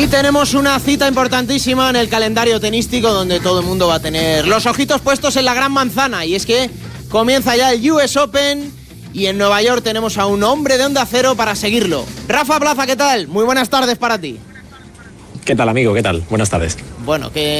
Y tenemos una cita importantísima en el calendario tenístico donde todo el mundo va a tener los ojitos puestos en la gran manzana. Y es que comienza ya el US Open y en Nueva York tenemos a un hombre de Onda Cero para seguirlo. Rafa Plaza, ¿qué tal? Muy buenas tardes para ti. ¿Qué tal, amigo? ¿Qué tal? Buenas tardes. Bueno, que